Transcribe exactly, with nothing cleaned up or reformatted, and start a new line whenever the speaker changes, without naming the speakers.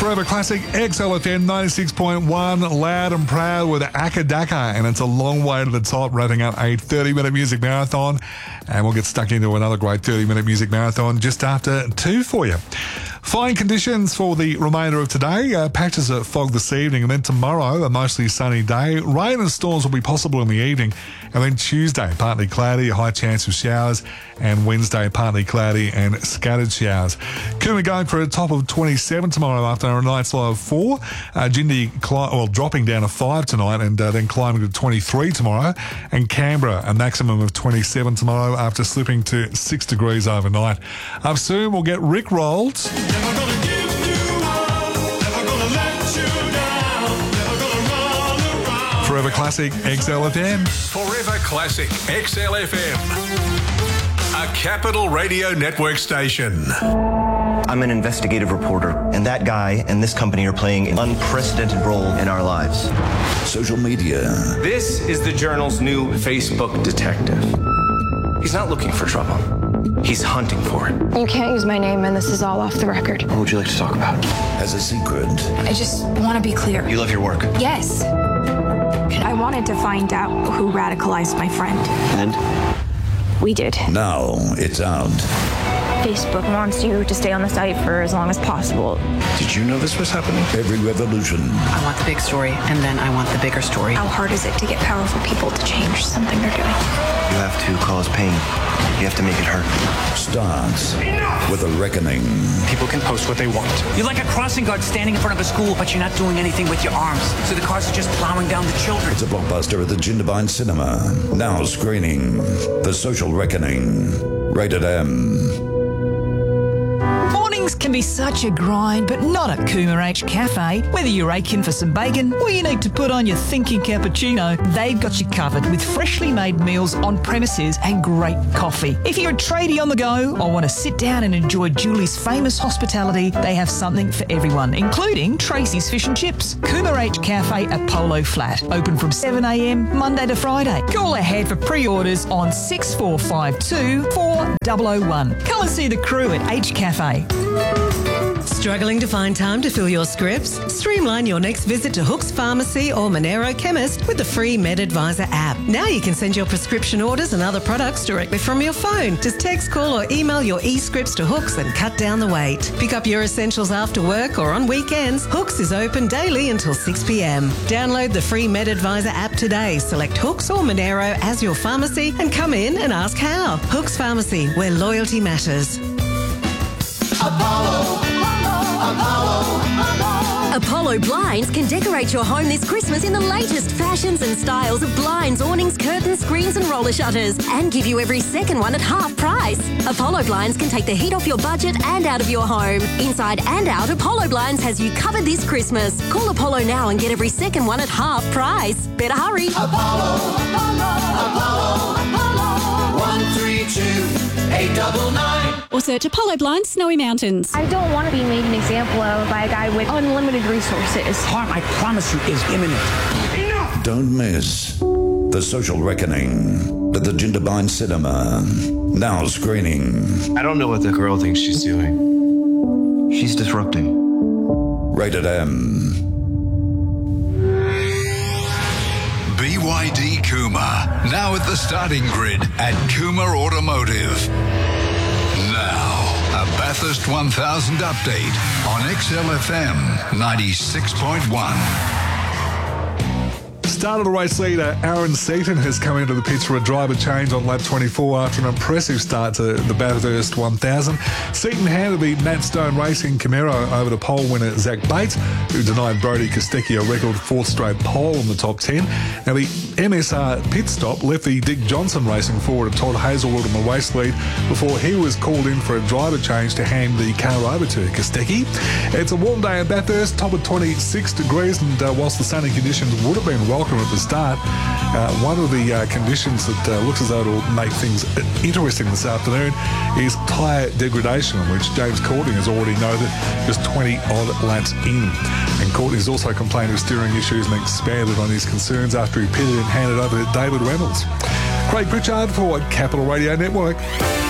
Forever Classic, X L F M ninety-six point one, loud and proud with Akadaka, and it's a long way to the top, wrapping up a thirty-minute music marathon, and we'll get stuck into another great thirty-minute music marathon just after two for you. Fine conditions for the remainder of today. Uh, patches of fog this evening, and then tomorrow a mostly sunny day. Rain and storms will be possible in the evening, and then Tuesday partly cloudy, a high chance of showers, and Wednesday partly cloudy and scattered showers. Coomera going for a top of twenty-seven tomorrow after a night's low of four. Uh, Jindy cli- well dropping down to five tonight, and uh, then climbing to twenty-three tomorrow. And Canberra a maximum of twenty-seven tomorrow after slipping to six degrees overnight. Up soon we'll get Rick rolled.
Never gonna give you up, never gonna let you down, never gonna run around.
Forever Classic, X L F M.
Forever Classic, X L F M. A Capital Radio Network station.
I'm an investigative reporter, and that guy and this company are playing an unprecedented role in our lives.
Social media.
This is the Journal's new Facebook detective. He's not looking for trouble. He's hunting for it.
You can't use my name, and this is all off the record.
What would you like to talk about?
Has a secret.
I just want to be clear.
You love your work.
Yes. I wanted to find out who radicalized my friend.
And?
We did.
Now it's out.
Facebook wants you to stay on the site for as long as possible.
Did you know this was happening?
Every revolution.
I want the big story, and then I want the bigger story.
How hard is it to get powerful people to change something they're doing?
You have to cause pain. You have to make it hurt.
Starts with a reckoning.
People can post what they want.
You're like a crossing guard standing in front of a school, but you're not doing anything with your arms. So the cars are just plowing down the children.
It's a blockbuster at the Jindabyne Cinema. Now screening The Social Reckoning. Rated M.
Mornings can be such a grind, but not at Coomera H Cafe. Whether you're aching for some bacon or you need to put on your thinking cappuccino, they've got you covered with freshly made meals on premises and great coffee. If you're a tradie on the go or want to sit down and enjoy Julie's famous hospitality, they have something for everyone, including Tracy's Fish and Chips. Coomera H Cafe at Polo Flat, open from seven a m Monday to Friday. Call ahead for pre-orders on six four five two, four zero zero one. Come and see the crew at H Cafe.
Struggling to find time to fill your scripts? Streamline your next visit to Hooks Pharmacy or Monero Chemist with the free MedAdvisor app. Now you can send your prescription orders and other products directly from your phone. Just text, call or email your e-scripts to Hooks and cut down the wait. Pick up your essentials after work or on weekends. Hooks is open daily until six p m. Download the free MedAdvisor app today. Select Hooks or Monero as your pharmacy and come in and ask how. Hooks Pharmacy, where loyalty matters.
Apollo, Apollo, Apollo.
Apollo Blinds can decorate your home this Christmas in the latest fashions and styles of blinds, awnings, curtains, screens and roller shutters, and give you every second one at half price. Apollo Blinds can take the heat off your budget and out of your home. Inside and out, Apollo Blinds has you covered this Christmas. Call Apollo now and get every second one at half price. Better hurry.
Apollo, Apollo, Apollo, Apollo. One three two eight double nine.
Or search Apollo Blinds, Snowy Mountains.
I don't want to be made an example of by a guy with unlimited resources.
Harm, I promise you, is imminent.
Enough!
Don't miss The Social Reckoning at the Jindabyne Cinema. Now screening.
I don't know what the girl thinks she's doing. She's disrupting.
Rated M.
B Y D Coomera, now at the starting grid at Coomera Automotive. Now, a Bathurst one thousand update on X L F M ninety-six point one.
Start of the race leader, Aaron Seaton, has come into the pits for a driver change on lap twenty-four after an impressive start to the Bathurst one thousand. Seaton handed the Matt Stone Racing Camaro over to pole winner Zach Bates, who denied Brody Kostecki a record fourth straight pole in the top ten. Now, the M S R pit stop left the Dick Johnson Racing forward of Todd Hazelwood in the race lead before he was called in for a driver change to hand the car over to Kostecki. It's a warm day in Bathurst, top of twenty-six degrees, and uh, whilst the sunny conditions would have been welcome at the start, uh, one of the uh, conditions that uh, looks as though it'll make things interesting this afternoon is tyre degradation, which James Courtney has already noted just twenty odd laps in. And Courtney's also complained of steering issues and expanded on his concerns after he pitted and handed over to David Reynolds. Craig Pritchard for Capital Radio Network.